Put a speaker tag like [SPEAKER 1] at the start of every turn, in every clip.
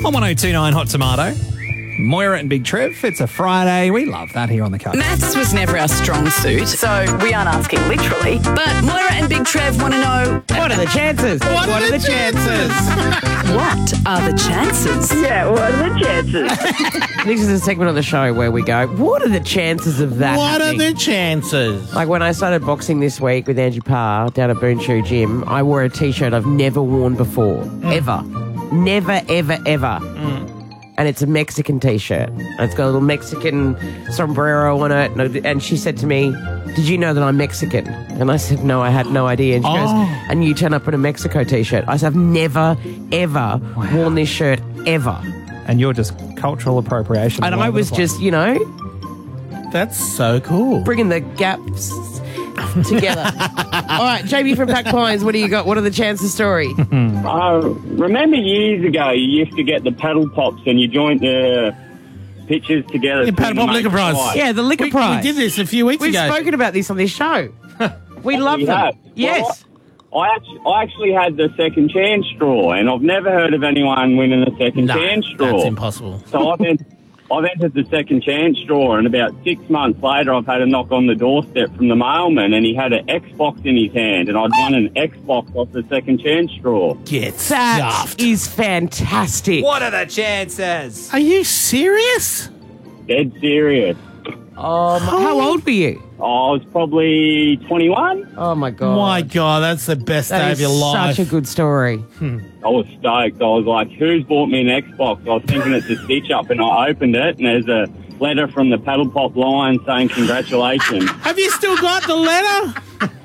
[SPEAKER 1] On 1029 Hot Tomato. Moira and Big Trev. It's a Friday. We love that here on the coast.
[SPEAKER 2] Maths was never our strong suit, so we aren't asking literally. But Moira and Big Trev want to know...
[SPEAKER 3] What are the chances?
[SPEAKER 4] What are the chances?
[SPEAKER 2] What are the chances?
[SPEAKER 5] Yeah, what are the chances?
[SPEAKER 3] This is a segment on the show where we go, what are the chances of that
[SPEAKER 4] What are
[SPEAKER 3] happening?
[SPEAKER 4] the chances?
[SPEAKER 3] Like when I started boxing this week with Angie Parr down at Boonshoe Gym, I wore a T-shirt I've never worn before. Ever. Never, ever, ever. And it's a Mexican T-shirt. And it's got a little Mexican sombrero on it. And she said to me, did you know that I'm Mexican? And I said, no, I had no idea. And she goes, and you turn up in a Mexico T-shirt. I said, I've never, ever worn this shirt, ever.
[SPEAKER 1] And you're just cultural appropriation.
[SPEAKER 3] And
[SPEAKER 1] all
[SPEAKER 3] I
[SPEAKER 1] over
[SPEAKER 3] was
[SPEAKER 1] the place.
[SPEAKER 3] just, you know,
[SPEAKER 4] That's so cool.
[SPEAKER 3] bringing the gaps together. All right, Jamie from Pack Pines, what do you got? What are the chances story?
[SPEAKER 6] Remember years ago you used to get the paddle pops and you joined the pictures together.
[SPEAKER 4] Yeah, paddle pop liquor prize.
[SPEAKER 3] Yeah, the liquor prize.
[SPEAKER 4] We did this a few weeks
[SPEAKER 3] We've
[SPEAKER 4] ago.
[SPEAKER 3] spoken about this on this show. We love
[SPEAKER 6] You
[SPEAKER 3] them.
[SPEAKER 6] have?
[SPEAKER 3] Yes.
[SPEAKER 6] I actually had the second chance straw, and I've never heard of anyone winning the second chance straw.
[SPEAKER 4] That's impossible.
[SPEAKER 6] So I've entered the second chance straw, and about 6 months later, I've had a knock on the doorstep from the mailman, and he had an Xbox in his hand, and I'd won an Xbox off the second chance straw.
[SPEAKER 4] Get
[SPEAKER 3] That
[SPEAKER 4] stuffed.
[SPEAKER 3] is fantastic.
[SPEAKER 1] What are the chances?
[SPEAKER 4] Are you serious?
[SPEAKER 6] Dead serious.
[SPEAKER 3] How old were you?
[SPEAKER 6] I was probably 21.
[SPEAKER 3] Oh, my God.
[SPEAKER 4] My God, that's the best day
[SPEAKER 3] That
[SPEAKER 4] of
[SPEAKER 3] is
[SPEAKER 4] your life.
[SPEAKER 3] such a good story.
[SPEAKER 6] I was stoked. I was like, who's bought me an Xbox? I was thinking it's a stitch up, and I opened it, and there's a letter from the Paddle Pop line saying congratulations.
[SPEAKER 4] Have you still got the letter?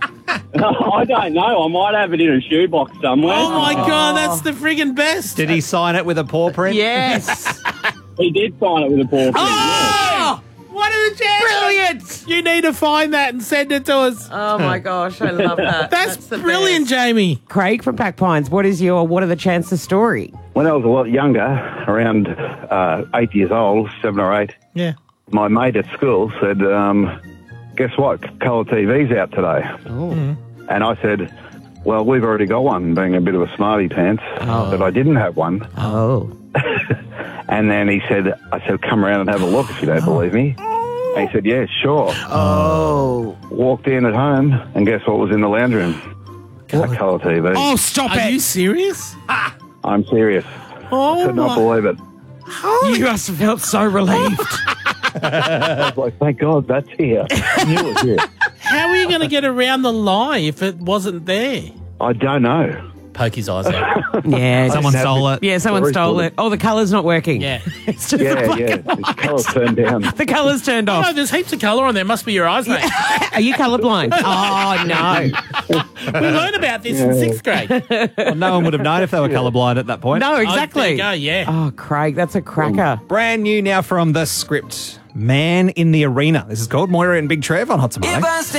[SPEAKER 6] I don't know. I might have it in a shoebox somewhere.
[SPEAKER 4] Oh, my God, that's the friggin' best.
[SPEAKER 1] Did he sign it with a paw print?
[SPEAKER 3] Yes.
[SPEAKER 6] He did sign it with a paw print.
[SPEAKER 4] Oh! What are the chances?
[SPEAKER 3] Brilliant.
[SPEAKER 4] You need to find that and send it to us.
[SPEAKER 3] Oh, my gosh. I love that.
[SPEAKER 4] That's
[SPEAKER 3] the
[SPEAKER 4] brilliant,
[SPEAKER 3] best.
[SPEAKER 4] Jamie.
[SPEAKER 3] Craig from Pack Pines, what are the chances story?
[SPEAKER 7] When I was a lot younger, around 8 years old, 7 or 8,
[SPEAKER 4] Yeah.
[SPEAKER 7] my mate at school said, guess what? Colour TV's out today. And I said, well, we've already got one, being a bit of a smarty pants, but I didn't have one.
[SPEAKER 3] Oh.
[SPEAKER 7] And then I said, come around and have a look if you don't believe me. And he said, yeah, sure.
[SPEAKER 3] Oh.
[SPEAKER 7] Walked in at home, and guess what was in the lounge room? A colour TV.
[SPEAKER 4] Oh, stop it. Are you serious?
[SPEAKER 7] I'm serious.
[SPEAKER 4] Oh,
[SPEAKER 7] Could not believe it.
[SPEAKER 3] You must have felt so relieved.
[SPEAKER 7] I was like, thank God that's here. I knew it was here.
[SPEAKER 4] How are you going to get around the lie if it wasn't there?
[SPEAKER 7] I don't know.
[SPEAKER 4] Poke his eyes out.
[SPEAKER 3] Yeah.
[SPEAKER 1] Someone stole it.
[SPEAKER 3] Yeah, someone
[SPEAKER 7] Very
[SPEAKER 3] stole
[SPEAKER 7] good.
[SPEAKER 3] it. Oh, the colour's not working.
[SPEAKER 4] Yeah.
[SPEAKER 3] It's just
[SPEAKER 7] Yeah,
[SPEAKER 3] the black
[SPEAKER 7] yeah.
[SPEAKER 3] and white.
[SPEAKER 7] The colour's turned down.
[SPEAKER 3] The colour's turned
[SPEAKER 4] Oh,
[SPEAKER 3] off.
[SPEAKER 4] there's heaps of colour on there. Must be your eyes, mate.
[SPEAKER 3] Are you colourblind? Oh, no.
[SPEAKER 4] We learned about this in 6th grade.
[SPEAKER 1] Well, no one would have known if they were colourblind at that point.
[SPEAKER 3] No,
[SPEAKER 4] Oh, there
[SPEAKER 3] exactly.
[SPEAKER 4] you go, yeah.
[SPEAKER 3] Oh, Craig, that's a cracker.
[SPEAKER 1] Brand new now from The Script. Man in the Arena. This is called Moira and Big Trev on Hot Tomato.